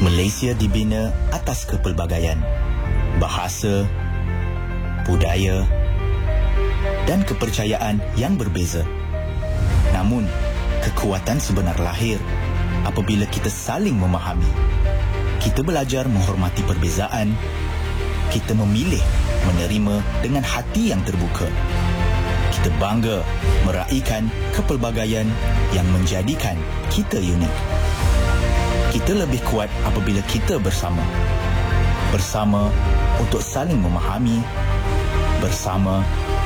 Malaysia dibina atas kepelbagaian, bahasa, budaya dan kepercayaan yang berbeza. Namun, kekuatan sebenar lahir apabila kita saling memahami. Kita belajar menghormati perbezaan. Kita memilih menerima dengan hati yang terbuka. Kita bangga meraihkan kepelbagaian yang menjadikan kita unik. Kita lebih kuat apabila kita bersama. Bersama untuk saling memahami. Bersama